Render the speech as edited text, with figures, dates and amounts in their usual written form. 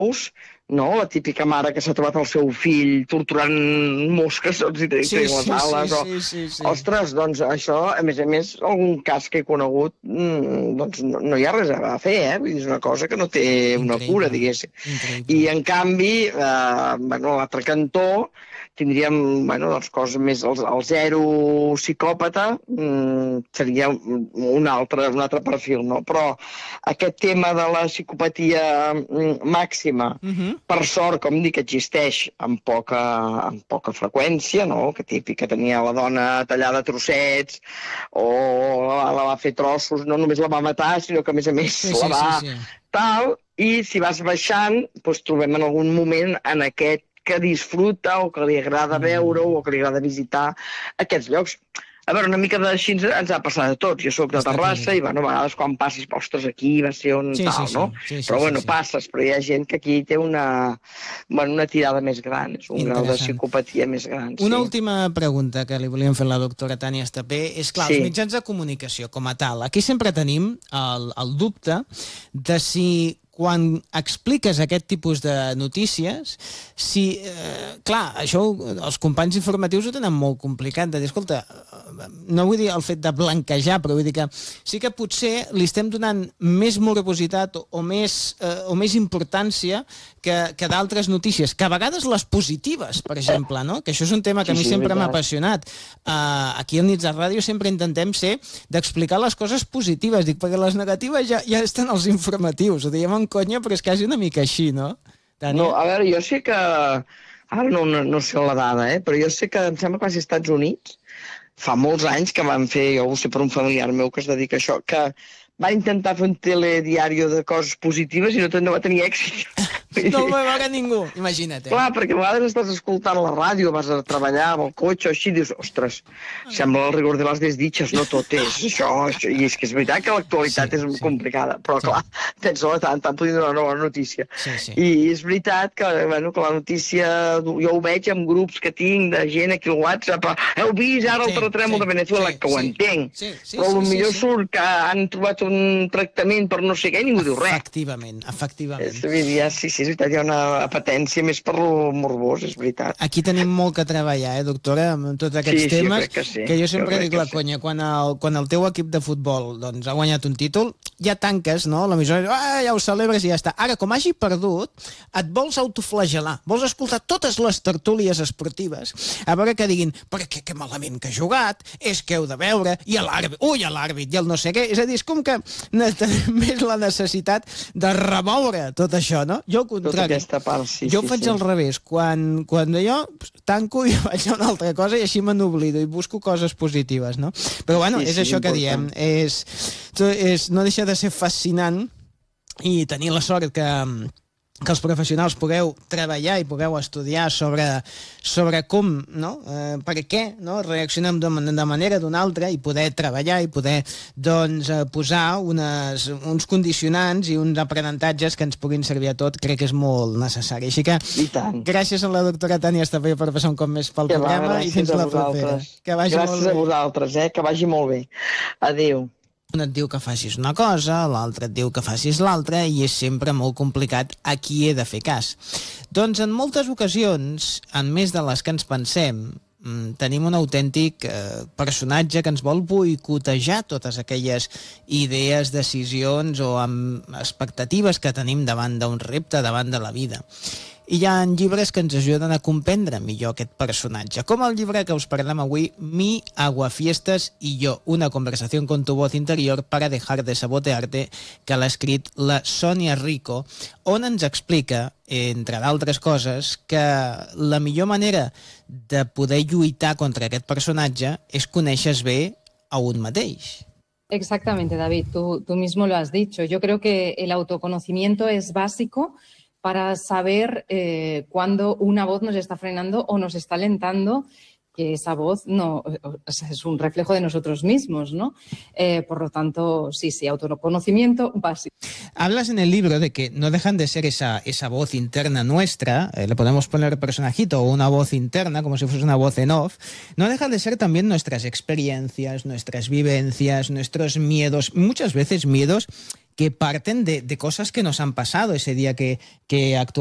no? La típica mare que s'ha trobat el seu fill torturant mosques, i les ales, sí. Ostres, doncs això, a més, algun cas que he conegut, doncs no hi ha res a fer, Vull dir, és una cosa que no té una cura, diguéssim. I, en canvi, l'altre cantó, tindríem, doncs, coses més... El zero psicòpata seria un altre perfil, no? Però aquest tema de la psicopatia màxima, per sort, com dic, existeix amb poca freqüència, no? Que típica tenia la dona tallada a trossets o la va fer trossos, no només la va matar, sinó que, a més, la va... Tal, i si vas baixant, doncs trobem en algun moment en aquest que disfruta o que li agrada veure o que li agrada visitar aquests llocs. A veure, una mica d'així ens ha passat a tots. Jo soc de Terrassa i, a vegades quan passis, ostres, aquí va ser on tal, no? Però, passes, però hi ha gent que aquí té una tirada més gran, és un grau de psicopatia més gran. Una última pregunta que li volíem fer a la doctora Tània Estapé és, clar, els mitjans de comunicació com a tal, aquí sempre tenim el dubte de si quan expliques aquest tipus de notícies, clar, això els companys informatius ho tenen molt complicat, de dir, escolta, no vull dir el fet de blanquejar, però vull dir que sí que potser li estem donant més morbositat o més importància que d'altres notícies, que a vegades les positives, per exemple, no? Que això és un tema que a mi sempre m'ha apassionat. Aquí al Nits de Ràdio sempre intentem ser d'explicar les coses positives, dic, perquè les negatives ja estan als informatius, ho diem en conya, però és quasi una mica així, no? No, a veure, jo sé que... Ara no sé la dada, però jo sé que em sembla que va ser als Estats Units, fa molts anys que van fer, jo ho sé per un familiar meu que es dedica a això, que va intentar fer un telediari de coses positives i no va tenir èxit. No el va veure ningú, imagina't. Clar, perquè a vegades estàs escoltant la ràdio, vas a treballar amb el cotxe o així, dius, ostres, sembla el rigor de les desditxes, no tot és això, i és que és veritat que l'actualitat és complicada, però clar, tens tant podria donar una bona notícia. I és veritat que la notícia, jo ho veig en grups que tinc de gent aquí al WhatsApp, heu vist ara el terratrèmol de Venezuela, que ho entenc, però potser surt que han trobat un tractament per no sé què i ningú diu res. Efectivament. Sí, és veritat, hi ha una apetència més per lo morbós, és veritat. Aquí tenim molt que treballar, doctora, amb tots aquests temes, que jo sempre dic la conya, quan el teu equip de futbol ha guanyat un títol, ja tanques, no? L'emissora, ja ho celebres i ja està. Ara, com hagi perdut, et vols autoflagelar, vols escoltar totes les tertúlies esportives, a veure que diguin, perquè que malament que ha jugat, és que heu de veure, i l'àrbit, i el no sé què, és a dir, és com que més la necessitat de remoure tot això, no? Jo contrari. Jo faig al revés. Quan jo tanco i vaig a una altra cosa i així me n'oblido i busco coses positives, no? Però bueno, és això que diem. No deixa de ser fascinant i tenir la sort que els professionals pugueu treballar i pugueu estudiar sobre com, no? Per què reaccionem de manera d'una altra i poder treballar i poder posar uns condicionants i uns aprenentatges que ens puguin servir a tot, crec que és molt necessari. Així que gràcies a la doctora Tània Estapé per passar un cop més pel programa i fins la propera. Gràcies a vosaltres, que vagi molt bé. Adéu. Un et diu que facis una cosa, l'altre et diu que facis l'altra i és sempre molt complicat a qui he de fer cas. Doncs en moltes ocasions, en més de les que ens pensem, tenim un autèntic personatge que ens vol boicotejar totes aquelles idees, decisions o expectatives que tenim davant d'un repte, davant de la vida. I hi ha llibres que ens ajuden a comprendre millor aquest personatge, com el llibre que us parlem avui, Mi, Aguafiestas y yo, una conversación con tu voz interior para dejar de sabotearte, que l'ha escrit la Sònia Rico, on ens explica, entre d'altres coses, que la millor manera de poder lluitar contra aquest personatge és conèixer bé a un mateix. Exactamente, David, tú mismo lo has dicho. Yo creo que el autoconocimiento es básico para saber cuándo una voz nos está frenando o nos está alentando, que esa voz no es un reflejo de nosotros mismos, ¿no? Por lo tanto, sí, autoconocimiento básico. Hablas en el libro de que no dejan de ser esa voz interna nuestra, le podemos poner personajito o una voz interna, como si fuese una voz en off, no dejan de ser también nuestras experiencias, nuestras vivencias, nuestros miedos, muchas veces miedos que parten de cosas que nos han pasado ese día que